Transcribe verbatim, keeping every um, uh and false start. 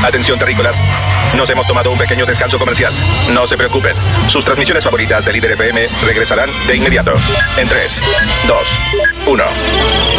Atención, terrícolas. Nos hemos tomado un pequeño descanso comercial. No se preocupen. Sus transmisiones favoritas de Líder F M regresarán de inmediato. En tres, dos, uno.